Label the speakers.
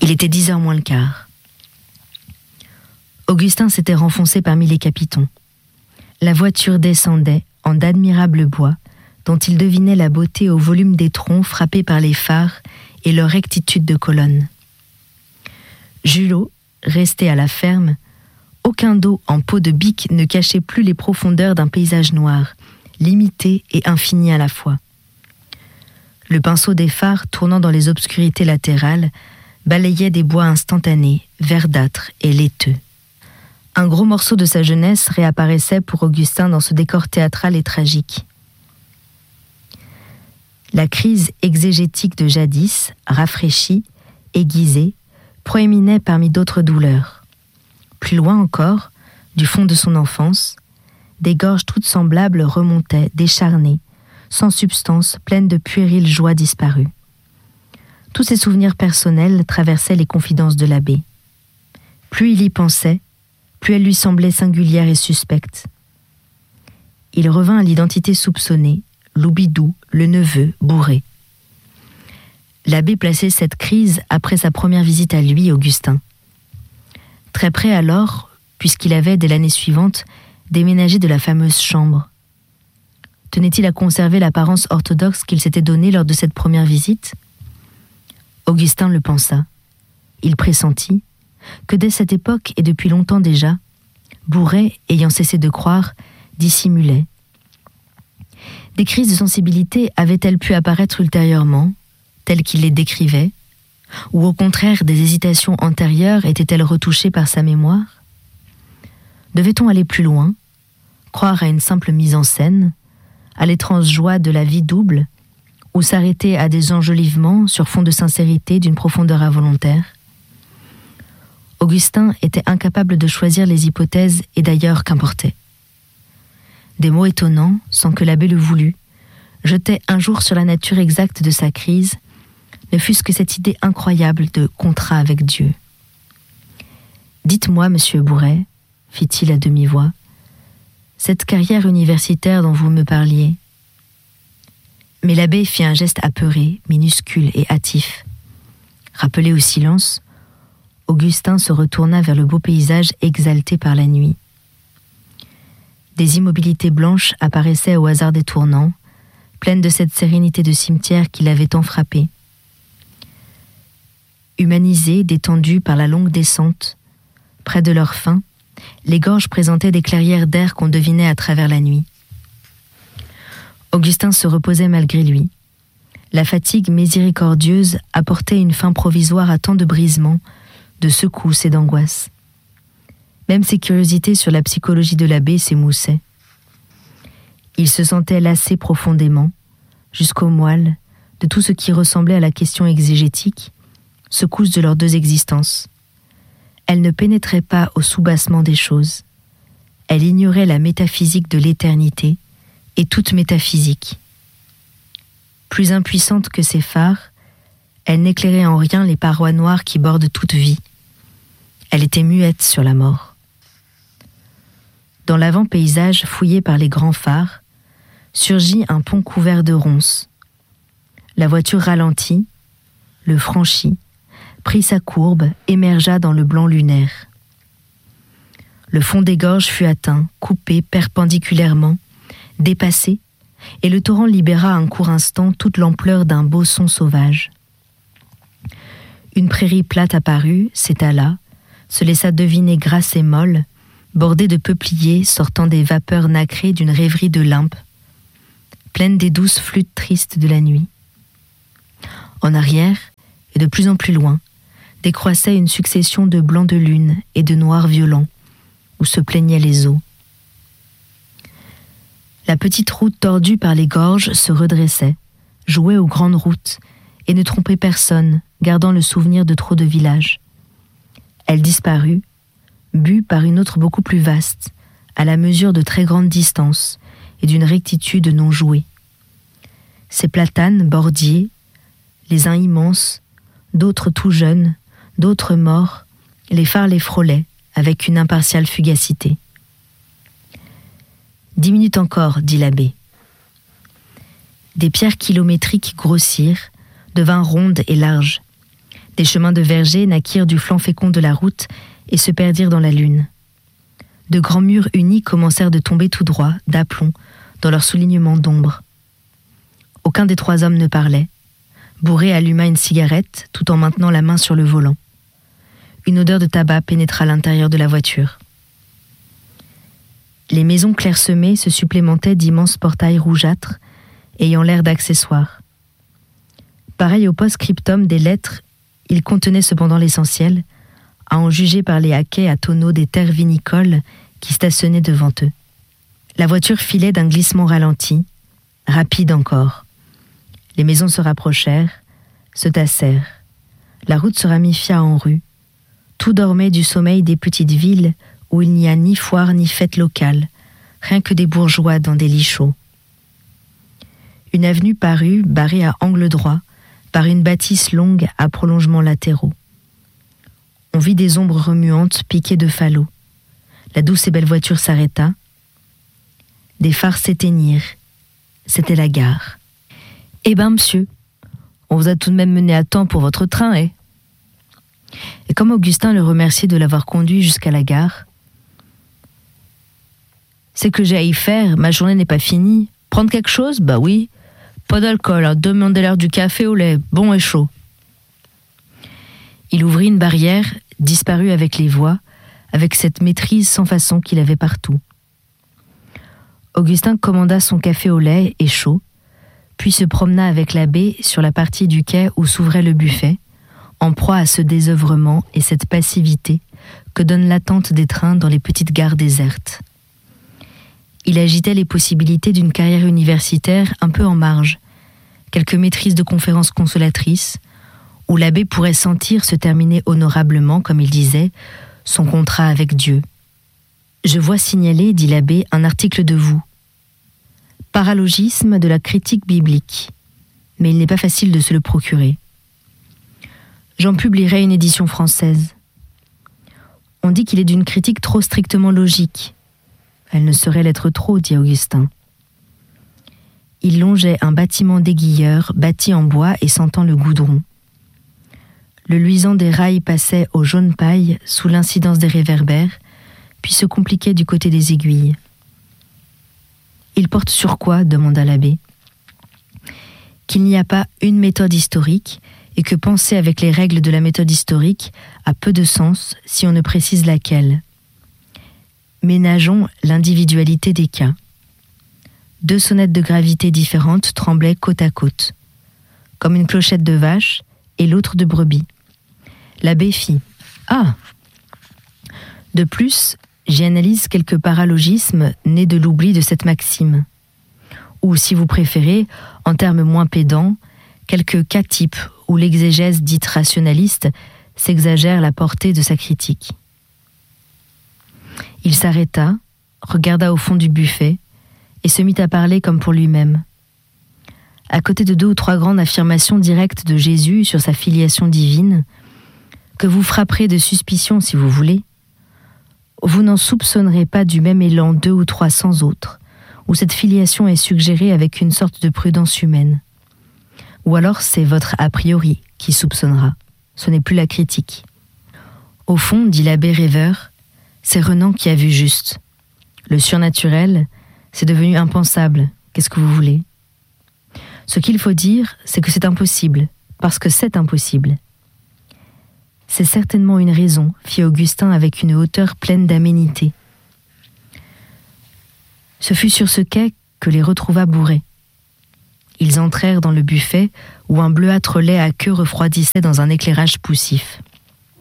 Speaker 1: Il était 10h moins le quart. Augustin s'était renfoncé parmi les capitons. La voiture descendait en d'admirables bois, dont il devinait la beauté au volume des troncs frappés par les phares et leur rectitude de colonnes. Julot, resté à la ferme, aucun dos en peau de bique ne cachait plus les profondeurs d'un paysage noir, limité et infini à la fois. Le pinceau des phares tournant dans les obscurités latérales balayait des bois instantanés, verdâtres et laiteux. Un gros morceau de sa jeunesse réapparaissait pour Augustin dans ce décor théâtral et tragique. La crise exégétique de jadis, rafraîchie, aiguisée, proéminait parmi d'autres douleurs. Plus loin encore, du fond de son enfance, des gorges toutes semblables remontaient, décharnées, sans substance, pleines de puériles joies disparues. Tous ces souvenirs personnels traversaient les confidences de l'abbé. Plus il y pensait, plus elle lui semblait singulière et suspecte. Il revint à l'identité soupçonnée, Loubidou, le neveu, bourré. L'abbé plaçait cette crise après sa première visite à lui, Augustin. Très près alors, puisqu'il avait, dès l'année suivante, déménagé de la fameuse chambre. Tenait-il à conserver l'apparence orthodoxe qu'il s'était donnée lors de cette première visite ? Augustin le pensa. Il pressentit que dès cette époque, et depuis longtemps déjà, Bourret, ayant cessé de croire, dissimulait. Des crises de sensibilité avaient-elles pu apparaître ultérieurement, telles qu'il les décrivait, ou au contraire des hésitations antérieures étaient-elles retouchées par sa mémoire ? Devait-on aller plus loin, croire à une simple mise en scène, à l'étrange joie de la vie double, ou s'arrêter à des enjolivements sur fond de sincérité d'une profondeur involontaire ? Augustin était incapable de choisir les hypothèses et d'ailleurs qu'importait. Des mots étonnants, sans que l'abbé le voulût, jetaient un jour sur la nature exacte de sa crise, ne fût-ce que cette idée incroyable de contrat avec Dieu. « Dites-moi, monsieur Bourret, fit-il à demi-voix, cette carrière universitaire dont vous me parliez. » Mais l'abbé fit un geste apeuré, minuscule et hâtif. Rappelé au silence, Augustin se retourna vers le beau paysage exalté par la nuit. Des immobilités blanches apparaissaient au hasard des tournants, pleines de cette sérénité de cimetière qui l'avait tant frappé. Humanisées, détendues par la longue descente, près de leur fin, les gorges présentaient des clairières d'air qu'on devinait à travers la nuit. Augustin se reposait malgré lui. La fatigue miséricordieuse apportait une fin provisoire à tant de brisements, de secousses et d'angoisses. Même ses curiosités sur la psychologie de l'abbé s'émoussaient. Il se sentait lassé profondément, jusqu'au moelle, de tout ce qui ressemblait à la question exégétique, secousse de leurs deux existences. Elle ne pénétrait pas au soubassement des choses. Elle ignorait la métaphysique de l'éternité et toute métaphysique. Plus impuissante que ses phares, elle n'éclairait en rien les parois noires qui bordent toute vie. Elle était muette sur la mort. Dans l'avant-paysage fouillé par les grands phares, surgit un pont couvert de ronces. La voiture ralentit, le franchit, prit sa courbe, émergea dans le blanc lunaire. Le fond des gorges fut atteint, coupé perpendiculairement, dépassé, et le torrent libéra un court instant toute l'ampleur d'un beau son sauvage. Une prairie plate apparut, s'étala, se laissa deviner grasse et molle, bordée de peupliers sortant des vapeurs nacrées d'une rêverie de limpes, pleine des douces flûtes tristes de la nuit. En arrière, et de plus en plus loin, décroissait une succession de blancs de lune et de noirs violents, où se plaignaient les eaux. La petite route tordue par les gorges se redressait, jouait aux grandes routes, et ne trompait personne, gardant le souvenir de trop de villages. Elle disparut, bue par une autre beaucoup plus vaste, à la mesure de très grandes distances et d'une rectitude non jouée. Ces platanes bordiers, les uns immenses, d'autres tout jeunes, d'autres morts, les phares les frôlaient avec une impartiale fugacité. « 10 minutes encore, dit l'abbé. » Des pierres kilométriques grossirent, devinrent rondes et larges. Des chemins de verger naquirent du flanc fécond de la route et se perdirent dans la lune. De grands murs unis commencèrent de tomber tout droit, d'aplomb, dans leur soulignement d'ombre. Aucun des 3 hommes ne parlait. Bourré alluma une cigarette tout en maintenant la main sur le volant. Une odeur de tabac pénétra l'intérieur de la voiture. Les maisons clairsemées se supplémentaient d'immenses portails rougeâtres, ayant l'air d'accessoires. Pareil au post-scriptum des lettres, ils contenaient cependant l'essentiel, à en juger par les haquets à tonneaux des terres vinicoles qui stationnaient devant eux. La voiture filait d'un glissement ralenti, rapide encore. Les maisons se rapprochèrent, se tassèrent. La route se ramifia en rues. Tout dormait du sommeil des petites villes où il n'y a ni foire ni fête locale, rien que des bourgeois dans des lits chauds. Une avenue parut, barrée à angle droit, par une bâtisse longue à prolongements latéraux. On vit des ombres remuantes piquées de falots. La douce et belle voiture s'arrêta. Des phares s'éteignirent. C'était la gare. « Eh ben, monsieur, on vous a tout de même mené à temps pour votre train, eh ?» Et comme Augustin le remerciait de l'avoir conduit jusqu'à la gare, « C'est que j'ai à y faire, ma journée n'est pas finie. Prendre quelque chose? Bah oui. Pas d'alcool, hein. Demandez-leur du café au lait, bon et chaud. » Il ouvrit une barrière, disparut avec les voix, avec cette maîtrise sans façon qu'il avait partout. Augustin commanda son café au lait et chaud, puis se promena avec l'abbé sur la partie du quai où s'ouvrait le buffet, en proie à ce désœuvrement et cette passivité que donne l'attente des trains dans les petites gares désertes. Il agitait les possibilités d'une carrière universitaire un peu en marge, quelques maîtrises de conférences consolatrices, où l'abbé pourrait sentir se terminer honorablement, comme il disait, son contrat avec Dieu. « Je vois signaler, dit l'abbé, un article de vous. Paralogisme de la critique biblique. Mais il n'est pas facile de se le procurer. J'en publierai une édition française. On dit qu'il est d'une critique trop strictement logique. Elle ne saurait l'être trop, dit Augustin. Il longeait un bâtiment d'aiguilleurs bâti en bois et sentant le goudron. Le luisant des rails passait au jaune paille sous l'incidence des réverbères, puis se compliquait du côté des aiguilles. « Il porte sur quoi ?» demanda l'abbé. « Qu'il n'y a pas une méthode historique et que penser avec les règles de la méthode historique a peu de sens si on ne précise laquelle. Ménageons l'individualité des cas. 2 sonnettes de gravité différentes tremblaient côte à côte, comme une clochette de vache et l'autre de brebis. L'abbé fit « Ah !» De plus, j'y analyse quelques paralogismes nés de l'oubli de cette maxime. Ou, si vous préférez, en termes moins pédants, quelques cas types où l'exégèse dite rationaliste s'exagère la portée de sa critique. Il s'arrêta, regarda au fond du buffet et se mit à parler comme pour lui-même. À côté de 2 ou 3 grandes affirmations directes de Jésus sur sa filiation divine, que vous frapperez de suspicion si vous voulez, vous n'en soupçonnerez pas du même élan 2 ou 300 autres, où cette filiation est suggérée avec une sorte de prudence humaine. Ou alors c'est votre a priori qui soupçonnera, ce n'est plus la critique. Au fond, dit l'abbé rêveur, c'est Renan qui a vu juste. Le surnaturel, c'est devenu impensable, qu'est-ce que vous voulez ? Ce qu'il faut dire, c'est que c'est impossible, parce que c'est impossible. C'est certainement une raison, fit Augustin avec une hauteur pleine d'aménité. Ce fut sur ce quai que les retrouva bourrés. Ils entrèrent dans le buffet où un bleuâtre lait à queue refroidissait dans un éclairage poussif.